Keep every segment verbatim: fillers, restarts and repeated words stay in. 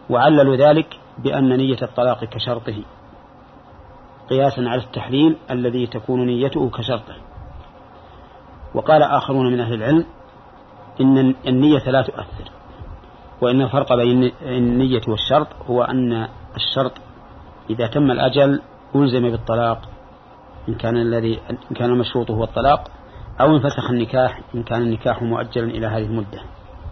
وعللوا ذلك بأن نية الطلاق كشرطه قياسا على التحليل الذي تكون نيته كشرطه. وقال آخرون من أهل العلم إن النية لا تؤثر، وإن الفرق بين النية والشرط هو أن الشرط إذا تم الأجل ألزم بالطلاق إن كان الذي إن كان المشروط هو الطلاق، أو انفسخ النكاح إن كان النكاح مؤجلا إلى هذه المدة.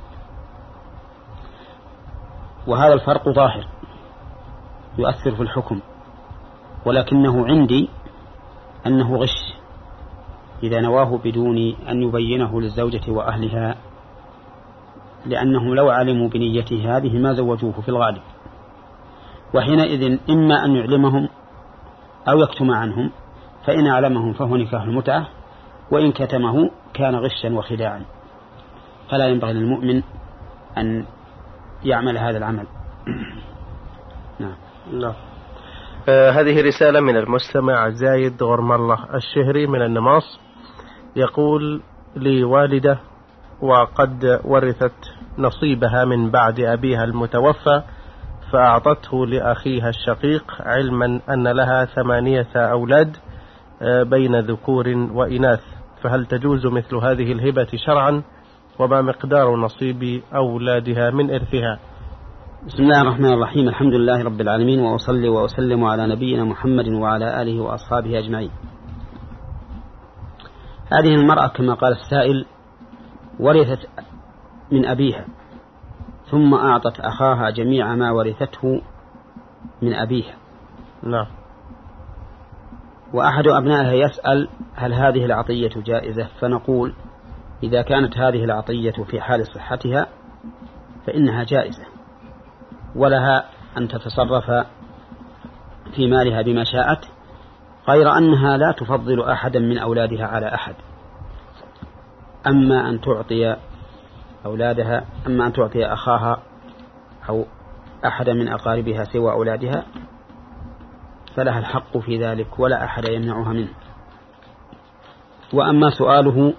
وهذا الفرق ظاهر يؤثر في الحكم، ولكنه عندي أنه غش إذا نواه بدون أن يبينه للزوجة وأهلها، لأنهم لو علموا بنيته هذه ما زوجوه في الغالب، وحينئذ إما أن يعلمهم أو يكتم عنهم، فإن أعلمهم فهو نكاح المتعة، وإن كتمه كان غشا وخداعا، فلا ينبغي للمؤمن أن يعمل هذا العمل. نعم. لا. آه هذه رسالة من المستمع زايد غرم الله الشهري من النماص، يقول لي والدة وقد ورثت نصيبها من بعد أبيها المتوفى، فأعطته لأخيها الشقيق، علما أن لها ثمانية أولاد بين ذكور وإناث، فهل تجوز مثل هذه الهبة شرعا؟ وما مقدار نصيب أولادها من إرثها؟ بسم الله الرحمن الرحيم، الحمد لله رب العالمين، وأصلي وأسلم على نبينا محمد وعلى آله وأصحابه أجمعين. هذه المرأة كما قال السائل ورثت من أبيها ثم أعطت أخاها جميع ما ورثته من أبيها. نعم. وأحد أبنائها يسأل هل هذه العطية جائزة؟ فنقول إذا كانت هذه العطية في حال صحتها فإنها جائزة، ولها أن تتصرف في مالها بما شاءت، غير أنها لا تفضل أحدا من أولادها على أحد. أما أن تعطي أولادها أما أن تعطي أخاها أو أحدا من أقاربها سوى أولادها فلها الحق في ذلك، ولا أحد يمنعها منه. وأما سؤاله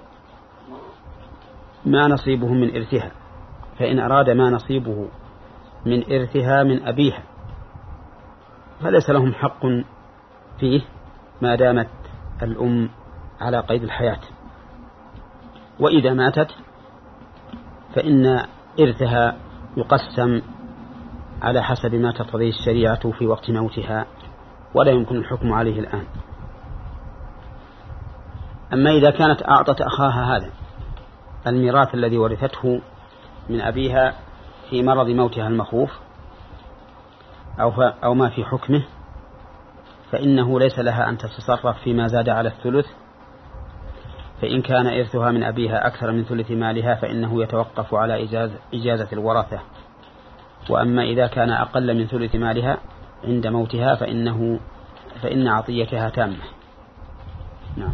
ما نصيبه من إرثها، فإن أراد ما نصيبه من إرثها من أبيها فليس لهم حق فيه ما دامت الأم على قيد الحياة، وإذا ماتت فإن إرثها يقسم على حسب ما تقتضيه الشريعة في وقت موتها، ولا يمكن الحكم عليه الآن. أما إذا كانت أعطت أخاها هذا الميراث الذي ورثته من أبيها في مرض موتها المخوف أو, أو ما في حكمه، فإنه ليس لها أن تتصرف فيما زاد على الثلث، فإن كان إرثها من أبيها أكثر من ثلث مالها فإنه يتوقف على إجازة, إجازة الورثة. وأما إذا كان أقل من ثلث مالها عند موتها فإنه فإن عطيتها تامة. نعم.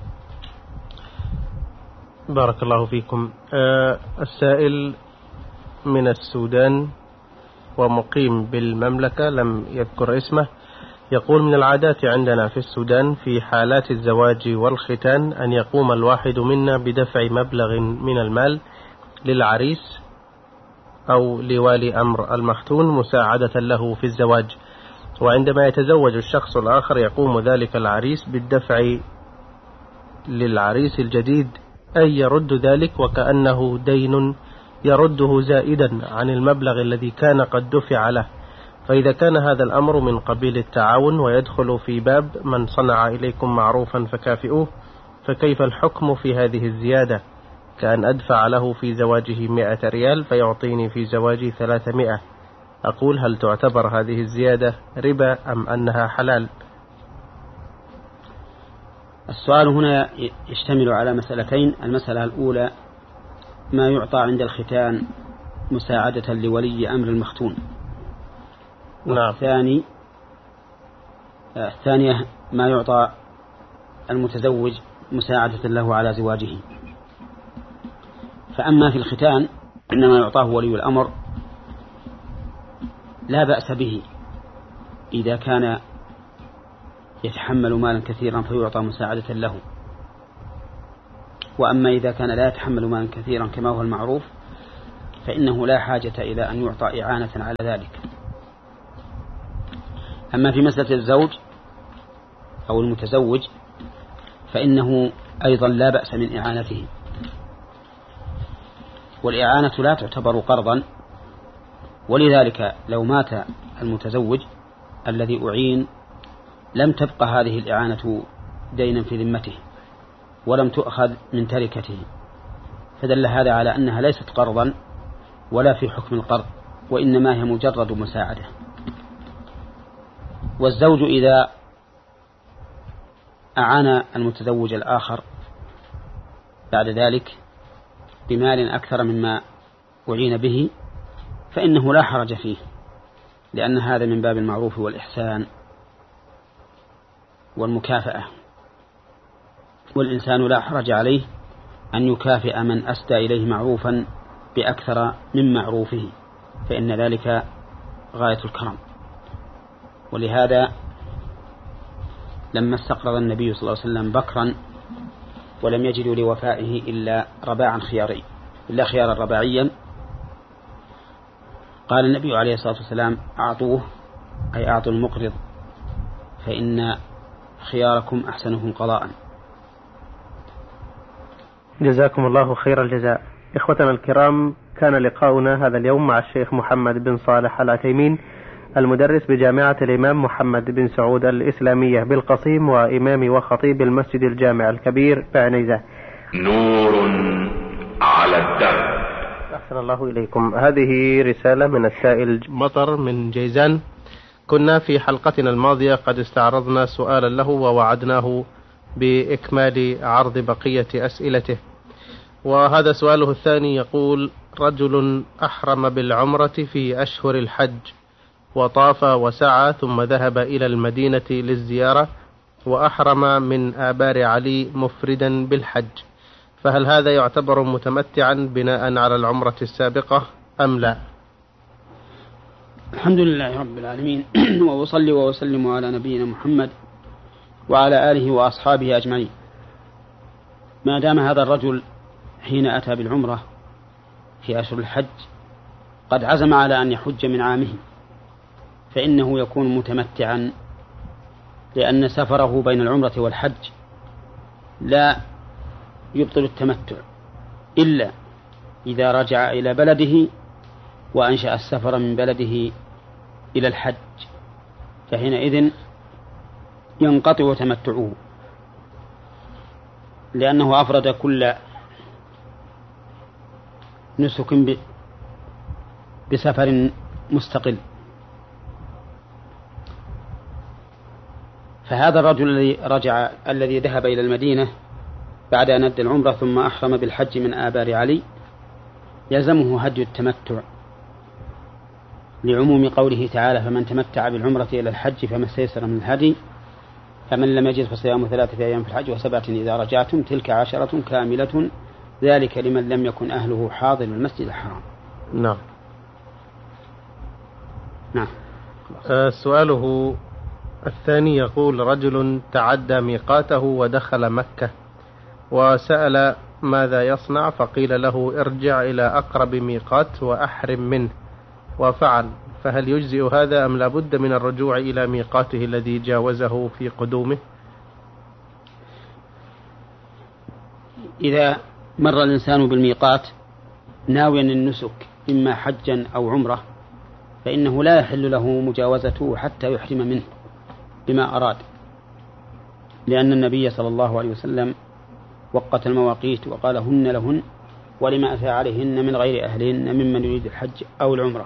بارك الله فيكم. أه السائل من السودان ومقيم بالمملكة لم يذكر اسمه، يقول من العادات عندنا في السودان في حالات الزواج والختان أن يقوم الواحد منا بدفع مبلغ من المال للعريس أو لوالي أمر المختون مساعدة له في الزواج، وعندما يتزوج الشخص الآخر يقوم ذلك العريس بالدفع للعريس الجديد، أي يرد ذلك وكأنه دين يرده زائدا عن المبلغ الذي كان قد دفع له. فإذا كان هذا الأمر من قبيل التعاون ويدخل في باب من صنع إليكم معروفا فكافئوه، فكيف الحكم في هذه الزيادة؟ كأن أدفع له في زواجه مئة ريال فيعطيني في زواجي ثلاثمائة، أقول هل تعتبر هذه الزيادة ربا أم أنها حلال؟ السؤال هنا يشتمل على مسألتين. المسألة الأولى ما يعطى عند الختان مساعدة لولي أمر المختون. نعم. الثاني الثانية ما يعطى المتزوج مساعدة له على زواجه. فأما في الختان إنما يعطاه ولي الأمر لا بأس به إذا كان يتحمل مالا كثيرا فيعطى مساعدة له، وأما إذا كان لا يتحمل مالا كثيرا كما هو المعروف فإنه لا حاجة إلى أن يعطى إعانة على ذلك. أما في مسألة الزوج أو المتزوج فإنه أيضا لا بأس من إعانته، والإعانة لا تعتبر قرضا، ولذلك لو مات المتزوج الذي أعين لم تبقى هذه الإعانة دينا في ذمته ولم تؤخذ من تركته، فدل هذا على أنها ليست قرضا ولا في حكم القرض، وإنما هي مجرد مساعدة. والزوج إذا أعان المتزوج الآخر بعد ذلك بمال أكثر مما أعين به فإنه لا حرج فيه، لأن هذا من باب المعروف والإحسان والمكافأة، والإنسان لا حرج عليه أن يكافئ من أسدى إليه معروفا بأكثر من معروفه، فإن ذلك غاية الكرم. ولهذا لما استقرض النبي صلى الله عليه وسلم بكرا ولم يجدوا لوفائه إلا رباعا خياري إلا خيارا رباعيا، قال النبي عليه الصلاة والسلام أعطوه، أي أعطوا المقرض، فإن خياركم أحسنهم قضاء. جزاكم الله خير الجزاء. إخوتنا الكرام، كان لقاؤنا هذا اليوم مع الشيخ محمد بن صالح العثيمين، المدرس بجامعة الإمام محمد بن سعود الإسلامية بالقصيم، وإمام وخطيب المسجد الجامع الكبير بعنيزة. نور على الدرب. أحسن الله إليكم. هذه رسالة من السائل مطر من جيزان. كنا في حلقتنا الماضية قد استعرضنا سؤالا له ووعدناه بإكمال عرض بقية أسئلته، وهذا سؤاله الثاني يقول: رجل أحرم بالعمرة في أشهر الحج وطاف وسعى ثم ذهب إلى المدينة للزيارة وأحرم من آبار علي مفردا بالحج، فهل هذا يعتبر متمتعا بناء على العمرة السابقة أم لا؟ الحمد لله رب العالمين، وأصلي وأسلم على نبينا محمد وعلى آله وأصحابه أجمعين. ما دام هذا الرجل حين أتى بالعمرة في أشهر الحج قد عزم على أن يحج من عامه، فإنه يكون متمتعا، لأن سفره بين العمرة والحج لا يبطل التمتع إلا إذا رجع إلى بلده وأنشأ السفر من بلده إلى الحج، فحينئذ ينقطع تمتعه، لأنه أفرد كل نسك بسفر مستقل. فهذا الرجل الذي رجع الذي ذهب إلى المدينة بعد أن أدى العمرة ثم أحرم بالحج من آبار علي يلزمه هدي التمتع، لعموم قوله تعالى: فمن تمتع بالعمرة إلى الحج فما استيسر من الهدي، فمن لم يجد فصيام ثلاثة أيام في الحج وسبعة إذا رجعتم تلك عشرة كاملة ذلك لمن لم يكن أهله حاضر المسجد الحرام. نعم. نعم. آه سؤاله الثاني يقول: رجل تعدى ميقاته ودخل مكة وسأل ماذا يصنع، فقيل له: ارجع إلى أقرب ميقات وأحرم منه، وفعل، فهل يجزئ هذا أم لا بد من الرجوع إلى ميقاته الذي جاوزه في قدومه؟ إذا مر الإنسان بالميقات ناويا النسك إما حجا أو عمرة فإنه لا يحل له مجاوزته حتى يحرم منه بما أراد، لأن النبي صلى الله عليه وسلم وقت المواقيت وقال: هن لهن ولما أتى عليهن من غير أهلهن ممن يريد الحج أو العمرة.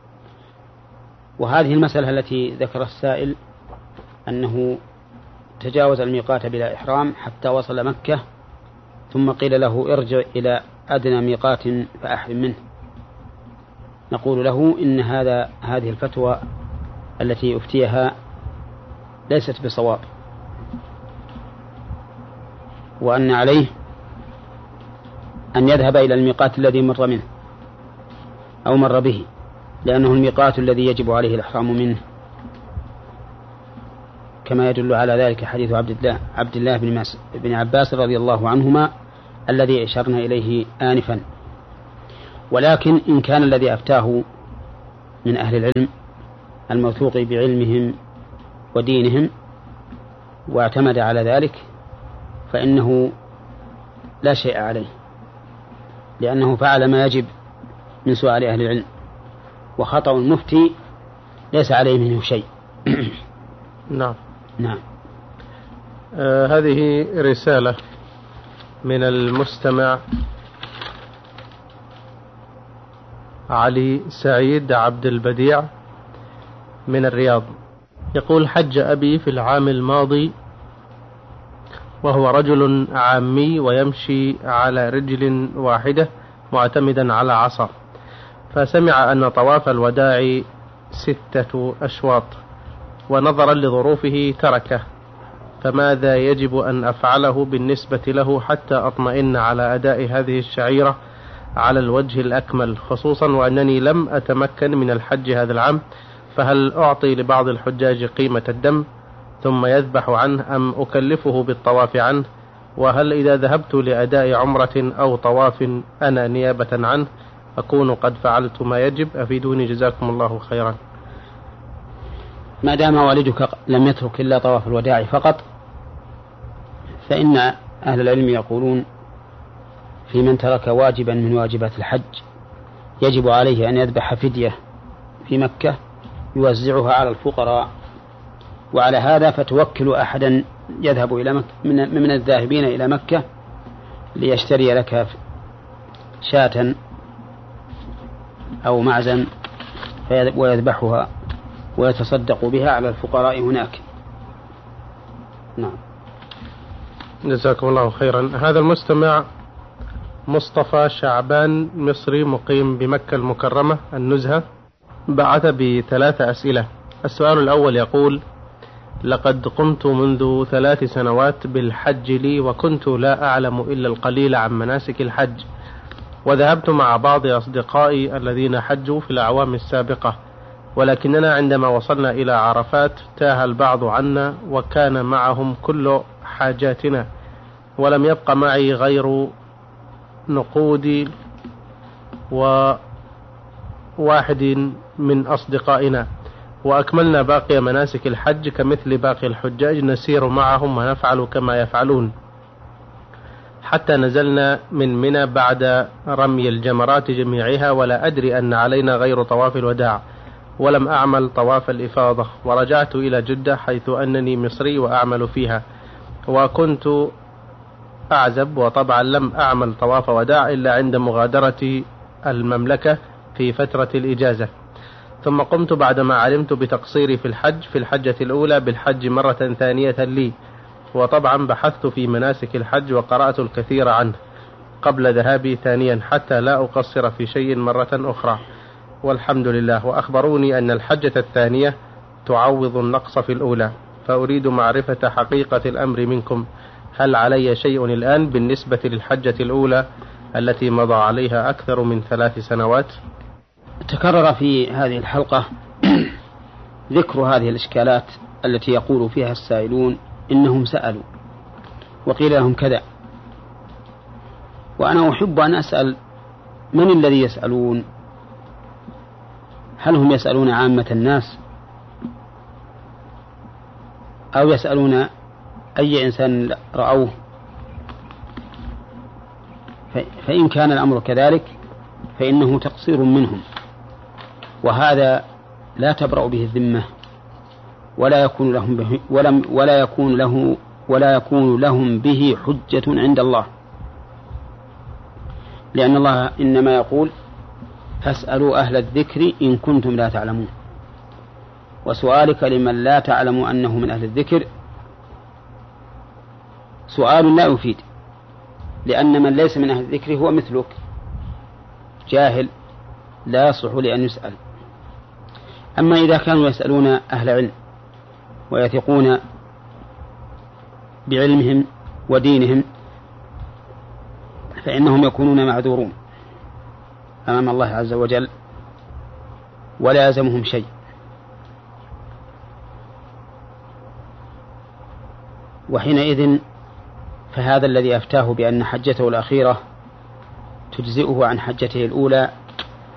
وهذه المسألة التي ذكر السائل أنه تجاوز الميقات بلا إحرام حتى وصل مكة ثم قيل له: ارجع إلى أدنى ميقات فأحرم منه، نقول له: إن هذا هذه الفتوى التي أفتيها ليست بصواب، وأن عليه أن يذهب إلى الميقات الذي مر منه أو مر به، لأنه الميقات الذي يجب عليه الإحرام منه، كما يدل على ذلك حديث عبد الله عبد الله بن, بن عباس رضي الله عنهما الذي أشرنا إليه آنفا. ولكن إن كان الذي أفتاه من أهل العلم الموثوق بعلمهم ودينهم واعتمد على ذلك فإنه لا شيء عليه، لأنه فعل ما يجب من سؤال أهل العلم، وخطأ المفتي ليس عليه منه شيء. نعم نعم. آه هذه رسالة من المستمع علي سعيد عبد البديع من الرياض، يقول: حج أبي في العام الماضي وهو رجل عامي ويمشي على رجل واحدة معتمدا على عصا، فسمع أن طواف الوداع ستة أشواط ونظرا لظروفه تركه، فماذا يجب أن أفعله بالنسبة له حتى أطمئن على أداء هذه الشعيرة على الوجه الأكمل، خصوصا وأنني لم أتمكن من الحج هذا العام؟ فهل أعطي لبعض الحجاج قيمة الدم ثم يذبح عنه أم أكلفه بالطواف عنه؟ وهل إذا ذهبت لأداء عمرة أو طواف أنا نيابة عنه أكون قد فعلت ما يجب؟ أفيدوني جزاكم الله خيرا. ما دام والدك لم يترك إلا طواف الوداع فقط، فإن أهل العلم يقولون في من ترك واجبا من واجبات الحج يجب عليه أن يذبح فدية في مكة يوزعها على الفقراء. وعلى هذا فتوكل أحدا يذهب إلى مكة من, من الذاهبين إلى مكة ليشتري لك شاة أو معزا ويذبحها ويتصدق بها على الفقراء هناك. نعم. جزاكم الله خيرا. هذا المستمع مصطفى شعبان مصري مقيم بمكة المكرمة النزهة بعث بثلاث أسئلة. السؤال الأول يقول: لقد قمت منذ ثلاث سنوات بالحج لي وكنت لا أعلم إلا القليل عن مناسك الحج، وذهبت مع بعض أصدقائي الذين حجوا في الأعوام السابقة، ولكننا عندما وصلنا إلى عرفات تاه البعض عنا وكان معهم كل حاجاتنا، ولم يبق معي غير نقودي وواحد من أصدقائنا، وأكملنا باقي مناسك الحج كمثل باقي الحجاج، نسير معهم ونفعل كما يفعلون حتى نزلنا من منى بعد رمي الجمرات جميعها، ولا أدري أن علينا غير طواف الوداع، ولم أعمل طواف الإفاضة، ورجعت إلى جدة حيث أنني مصري وأعمل فيها، وكنت أعزب، وطبعا لم أعمل طواف وداع إلا عند مغادرة المملكة في فترة الإجازة. ثم قمت بعدما علمت بتقصيري في الحج في الحجة الأولى بالحج مرة ثانية لي، وطبعا بحثت في مناسك الحج وقرأت الكثير عنه قبل ذهابي ثانيا حتى لا أقصر في شيء مرة أخرى، والحمد لله. وأخبروني أن الحجة الثانية تعوض النقص في الأولى، فأريد معرفة حقيقة الأمر منكم، هل علي شيء الآن بالنسبة للحجة الأولى التي مضى عليها أكثر من ثلاث سنوات؟ تكرر في هذه الحلقة ذكر هذه الإشكالات التي يقول فيها السائلون إنهم سألوا وقيل لهم كذا، وأنا أحب أن أسأل: من الذي يسألون؟ هل هم يسألون عامة الناس أو يسألون أي إنسان رأوه؟ فإن كان الأمر كذلك فإنه تقصير منهم، وهذا لا تبرأ به الذمة، ولا يكون لهم به ولم ولا يكون له ولا يكون لهم به حجة عند الله، لأن الله إنما يقول: فاسألوا أهل الذكر إن كنتم لا تعلمون. وسؤالك لمن لا تعلم أنه من أهل الذكر سؤال لا يفيد، لأن من ليس من أهل الذكر هو مثلك جاهل لا يصلح لأن يسأل. أما إذا كانوا يسألون أهل علم ويثقون بعلمهم ودينهم فإنهم يكونون معذورون أمام الله عز وجل ولا يلزمهم شيء. وحينئذ فهذا الذي أفتاه بأن حجته الأخيرة تجزئه عن حجته الأولى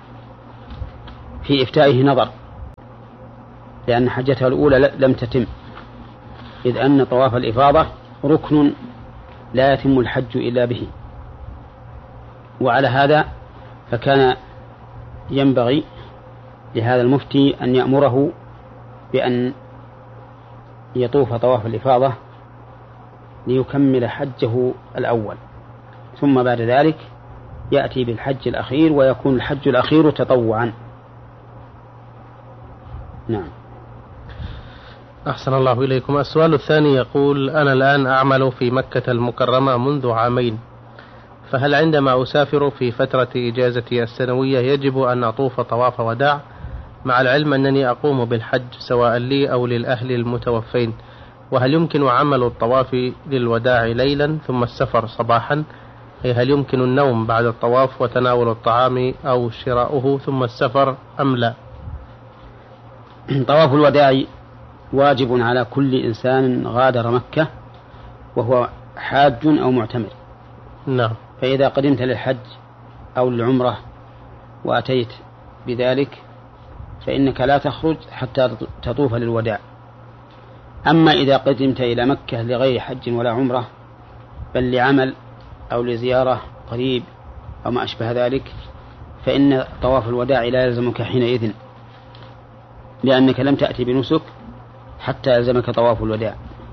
في إفتائه نظر، لأن حجته الأولى لم تتم إذ أن طواف الإفاضة ركن لا يتم الحج إلا به. وعلى هذا فكان ينبغي لهذا المفتي أن يأمره بأن يطوف طواف الإفاضة ليكمل حجه الأول، ثم بعد ذلك يأتي بالحج الأخير، ويكون الحج الأخير تطوعا. نعم. أحسن الله إليكم. السؤال الثاني يقول: أنا الآن أعمل في مكة المكرمة منذ عامين، فهل عندما أسافر في فترة إجازتي السنوية يجب أن أطوف طواف وداع، مع العلم أنني أقوم بالحج سواء لي أو للأهل المتوفين؟ وهل يمكن عمل الطواف للوداع ليلا ثم السفر صباحا؟ أي هل يمكن النوم بعد الطواف وتناول الطعام أو شراؤه ثم السفر أم لا؟ طواف الوداع واجب على كل إنسان غادر مكة وهو حاج أو معتمر. نعم. فإذا قدمت للحج أو للعمرة وأتيت بذلك فإنك لا تخرج حتى تطوف للوداع. أما إذا قدمت إلى مكة لغير حج ولا عمرة بل لعمل أو لزيارة قريب أو ما أشبه ذلك فإن طواف الوداع لا يلزمك حينئذ، لأنك لم تأتي بنسك حتى يلزمك طواف الوداع.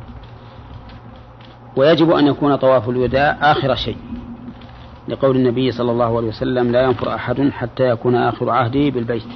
ويجب أن يكون طواف الوداع آخر شيء، لقول النبي صلى الله عليه وسلم: لا ينفر أحد حتى يكون آخر عهده بالبيت.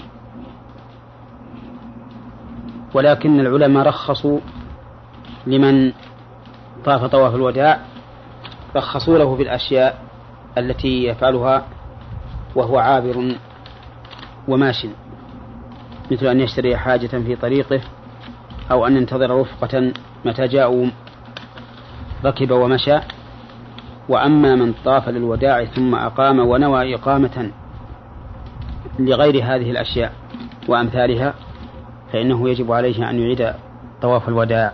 ولكن العلماء رخصوا لمن طاف طواف الوداع، رخصوا له في الأشياء التي يفعلها وهو عابر وماش، مثل أن يشتري حاجة في طريقه، أو أن ينتظر رفقة متى جاءوا ركب ومشى. وأما من طاف للوداع ثم أقام ونوى إقامة لغير هذه الأشياء وأمثالها فإنه يجب عليه أن يعيد طواف الوداع.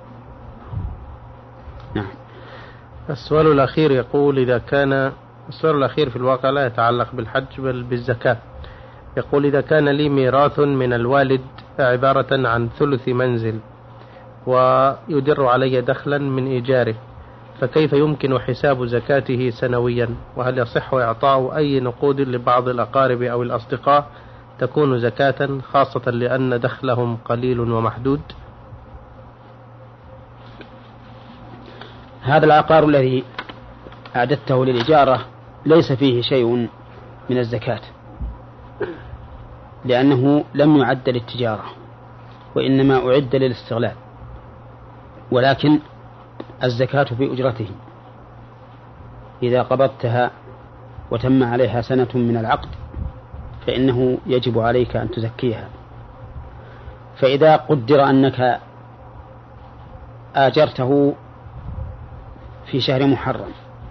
نعم. السؤال الأخير يقول: إذا كان السؤال الأخير في الواقع لا يتعلق بالحج بل بالزكاة. يقول: إذا كان لي ميراث من الوالد عبارة عن ثلث منزل ويدر علي دخلا من إيجاره، فكيف يمكن حساب زكاته سنويا؟ وهل يصح إعطاء أي نقود لبعض الأقارب أو الأصدقاء تكون زكاة، خاصة لأن دخلهم قليل ومحدود؟ هذا العقار الذي أعددته للإجارة ليس فيه شيء من الزكاة، لأنه لم يعد للتجارة وإنما أعد للاستغلال، ولكن الزكاة في أجرته. إذا قبضتها وتم عليها سنة من العقد فإنه يجب عليك أن تزكيها. فإذا قدر أنك آجرته في شهر محرم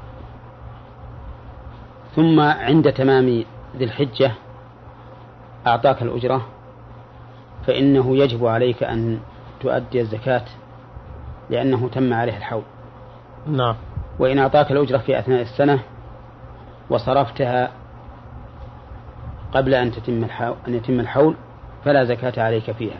ثم عند تمام ذي الحجة أعطاك الأجرة فإنه يجب عليك أن تؤدي الزكاة لأنه تم عليه الحول. نعم. وإن أعطاك الأجرة في أثناء السنة وصرفتها قبل أن تتم الحول أن يتم الحول فلا زكاة عليك فيها.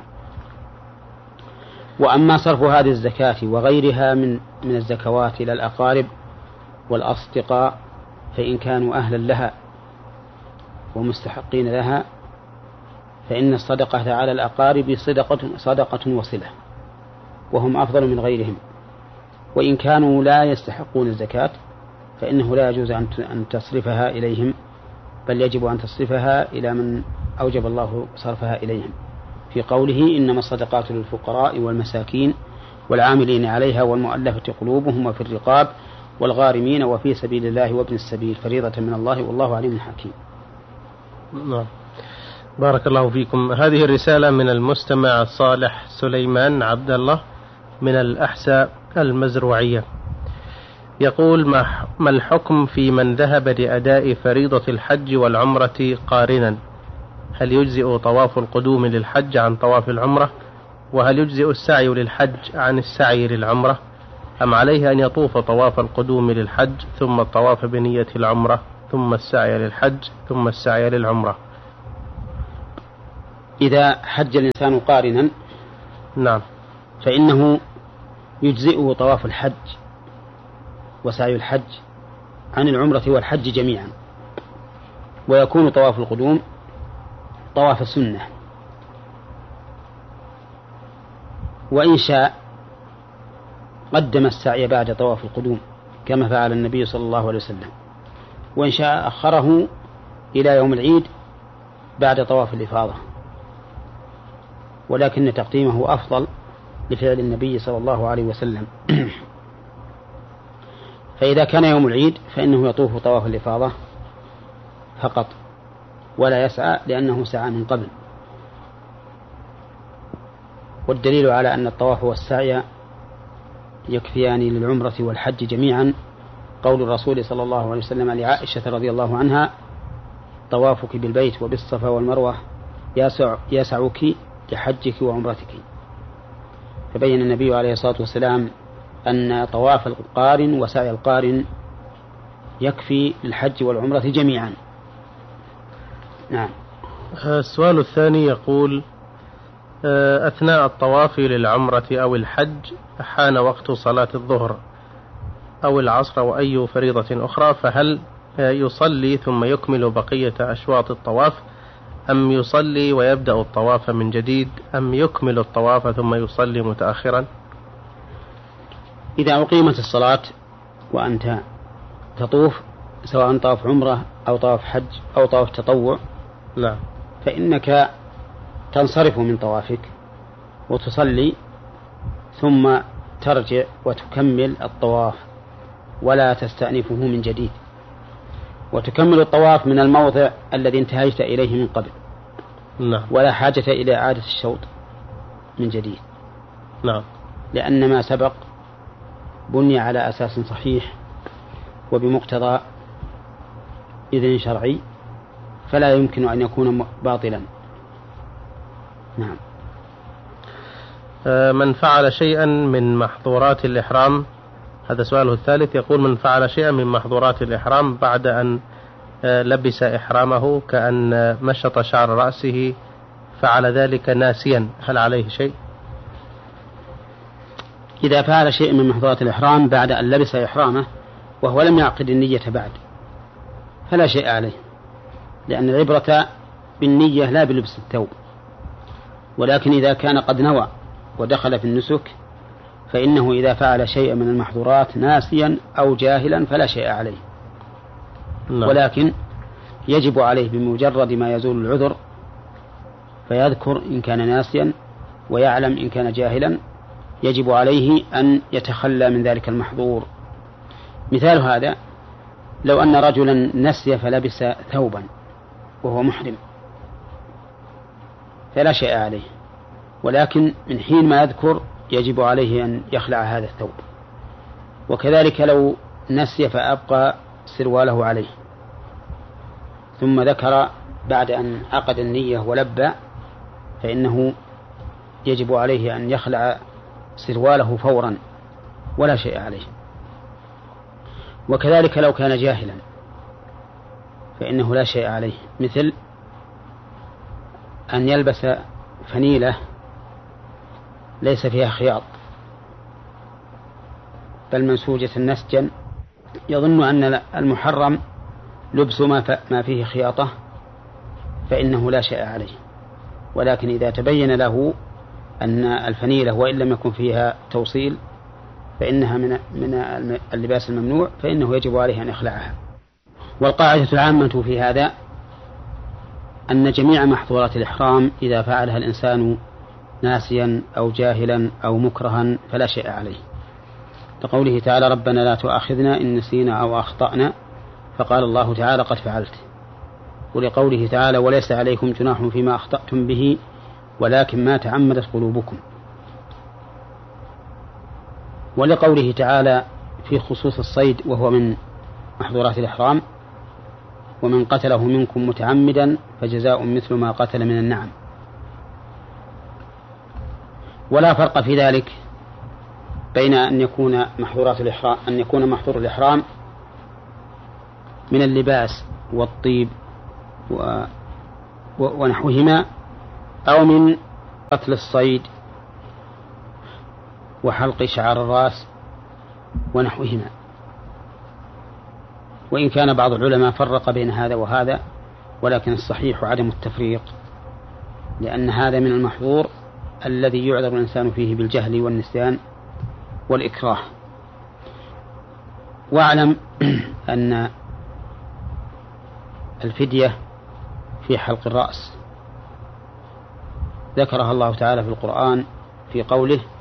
وأما صرف هذه الزكاة وغيرها من من الزكوات إلى الأقارب والأصدقاء فإن كانوا أهلا لها ومستحقين لها فإن الصدقة على الأقارب صدقة صدقة وصلة، وهم أفضل من غيرهم. وإن كانوا لا يستحقون الزكاة فإنه لا يجوز أن تصرفها إليهم، بل يجب أن تصرفها إلى من أوجب الله صرفها إليهم، في قوله: إنما الصدقات للفقراء والمساكين والعاملين عليها والمؤلفة قلوبهم وفي الرقاب والغارمين وفي سبيل الله وابن السبيل فريضة من الله والله عليم حكيم. نعم. بارك الله فيكم. هذه الرسالة من المستمع صالح سليمان عبد الله من الأحساء المزروعية، يقول: ما الحكم في من ذهب لأداء فريضة الحج والعمرة قارنا؟ هل يجزئ طواف القدوم للحج عن طواف العمرة؟ وهل يجزئ السعي للحج عن السعي للعمرة؟ أم عليه أن يطوف طواف القدوم للحج ثم الطواف بنية العمرة ثم السعي للحج ثم السعي للعمرة؟ إذا حج الإنسان قارنا نعم فإنه يجزئه طواف الحج وسعي الحج عن العمرة والحج جميعا، ويكون طواف القدوم طواف السنة. وإن شاء قدم السعي بعد طواف القدوم كما فعل النبي صلى الله عليه وسلم، وإن شاء أخره إلى يوم العيد بعد طواف الإفاضة، ولكن تقديمه أفضل لفعل النبي صلى الله عليه وسلم. فإذا كان يوم العيد فإنه يطوف طواف الإفاضة فقط ولا يسعى، لأنه سعى من قبل. والدليل على أن الطواف والسعي يكفيان للعمرة والحج جميعا قول الرسول صلى الله عليه وسلم لعائشة رضي الله عنها: طوافك بالبيت وبالصفا والمروة يسع يسعك لحجك وعمرتك. فبين النبي عليه الصلاة والسلام أن طواف القارن وسعي القارن يكفي للحج والعمرة جميعا. نعم. السؤال الثاني يقول: أثناء الطواف للعمرة أو الحج حان وقت صلاة الظهر أو العصر أو أي فريضة أخرى، فهل يصلي ثم يكمل بقية أشواط الطواف، أم يصلي ويبدأ الطواف من جديد، أم يكمل الطواف ثم يصلي متأخرا؟ إذا أقيمت الصلاة وأنت تطوف سواء طواف عمرة أو طواف حج أو طواف تطوع، لا، فإنك تنصرف من طوافك وتصلي ثم ترجع وتكمل الطواف ولا تستأنفه من جديد، وتكمل الطواف من الموضع الذي انتهيت إليه من قبل. نعم. ولا حاجة إلى إعادة الشوط من جديد. نعم. لأن ما سبق بني على أساس صحيح وبمقتضى إذن شرعي، فلا يمكن أن يكون باطلا. نعم. من فعل شيئا من محظورات الإحرام، هذا سؤاله الثالث، يقول: من فعل شيئا من محظورات الإحرام بعد أن لبس إحرامه كأن مشط شعر رأسه فعل ذلك ناسيا، هل عليه شيء؟ إذا فعل شيء من محظورات الإحرام بعد أن لبس إحرامه وهو لم يعقد النية بعد فلا شيء عليه، لأن العبرة بالنية لا بلبس الثوب. ولكن إذا كان قد نوى ودخل في النسك فإنه إذا فعل شيئا من المحظورات ناسيا أو جاهلا فلا شيء عليه. لا. ولكن يجب عليه بمجرد ما يزول العذر فيذكر إن كان ناسيا ويعلم إن كان جاهلا، يجب عليه أن يتخلى من ذلك المحظور. مثال هذا: لو أن رجلا نسي فلبس ثوبا وهو محرم فلا شيء عليه، ولكن من حين ما يذكر يجب عليه أن يخلع هذا الثوب. وكذلك لو نسي فأبقى سرواله عليه ثم ذكر بعد أن عقد النية ولبى فإنه يجب عليه أن يخلع سرواله فورا ولا شيء عليه. وكذلك لو كان جاهلا فإنه لا شيء عليه، مثل أن يلبس فنيلة ليس فيها خياط بل منسوجة نسجا يظن أن المحرم لبس ما فيه خياطة فإنه لا شيء عليه. ولكن إذا تبين له أن الفنيلة وإن لم يكن فيها توصيل فإنها من من اللباس الممنوع فإنه يجب عليه أن يخلعها. والقاعدة العامة في هذا أن جميع محظورات الإحرام إذا فعلها الإنسان ناسيا أو جاهلا أو مكرها فلا شيء عليه، لقوله تعالى: ربنا لا تؤاخذنا إن نسينا أو أخطأنا، فقال الله تعالى: قد فعلت. ولقوله تعالى: وليس عليكم جناح فيما أخطأتم به ولكن ما تعمدت قلوبكم. ولقوله تعالى في خصوص الصيد وهو من محظورات الإحرام: ومن قتله منكم متعمدا فجزاء مثل ما قتل من النعم. ولا فرق في ذلك بين أن يكون محظورات الإحرام أن يكون محظور الإحرام من اللباس والطيب و... ونحوهما أو من قتل الصيد وحلق شعر الرأس ونحوهما. وإن كان بعض العلماء فرق بين هذا وهذا، ولكن الصحيح عدم التفريق، لأن هذا من المحظور الذي يعذر الإنسان فيه بالجهل والنسيان والإكراه. واعلم أن الفدية في حلق الرأس ذكرها الله تعالى في القرآن في قوله